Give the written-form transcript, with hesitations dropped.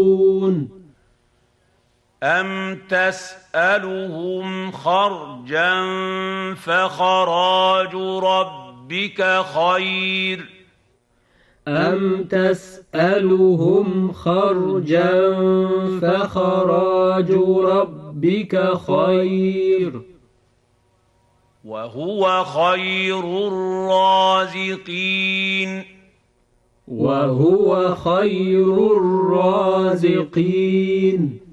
أَمْ تَسْأَلُهُمْ خَرْجًا فَخَرَاجُ رَبِّكَ خَيْرٌ أَمْ تَسْأَلُهُمْ خَرْجًا فَخَرَاجُ رَبِّكَ خَيْرٌ وَهُوَ خَيْرُ الرَّازِقِينَ وَهُوَ خَيْرُ الرَّازِقِينَ